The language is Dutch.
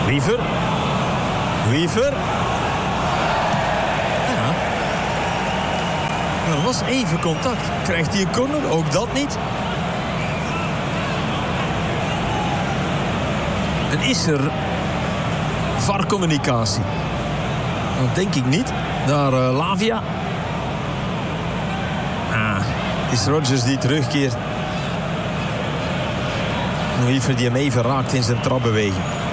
Wiever. Ja. Er was even contact. Krijgt hij een corner? Ook dat niet. En is er VAR-communicatie? Dat denk ik niet. Daar Lavia. Het is Rodgers die terugkeert. Wiever die hem even raakt in zijn trapbeweging.